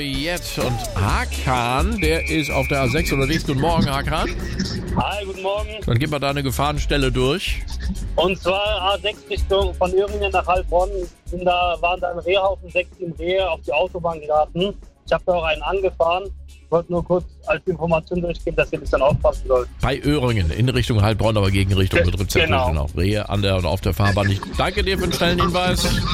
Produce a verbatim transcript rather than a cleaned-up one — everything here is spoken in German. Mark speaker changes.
Speaker 1: jetzt. Und Hakan, der ist auf der A sechs unterwegs. Guten Morgen, Hakan.
Speaker 2: Hi, guten Morgen.
Speaker 1: Dann gib mal deine Gefahrenstelle durch.
Speaker 2: Und zwar A sechs Richtung von Öhringen nach Heilbronn. Sind da, waren da ein Rehhaufen, sechs Team Rehe auf die Autobahn geraten. Ich habe da auch einen angefahren. Ich wollte nur kurz als Information durchgeben, dass ihr das dann aufpassen sollt.
Speaker 1: Bei Öhringen, in Richtung Heilbronn, aber gegen Richtung Betriebszentrum.
Speaker 2: Genau.
Speaker 1: Rehe an der und auf der Fahrbahn. Ich danke dir für den schnellen Hinweis.